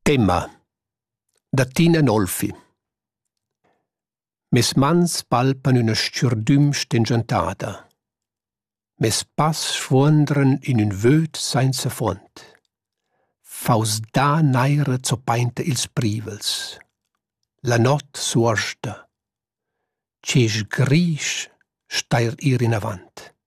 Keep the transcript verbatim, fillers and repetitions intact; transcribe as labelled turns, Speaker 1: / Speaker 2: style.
Speaker 1: Temma da Tina Nolfi. Mes mans palpan üna stgürdüm stengiantada. Mes pass sfuondran in ün vöd sainza fond. Faus da naira zopainta ils privels. La not suorsta. Cesch grisch stair ir in avant.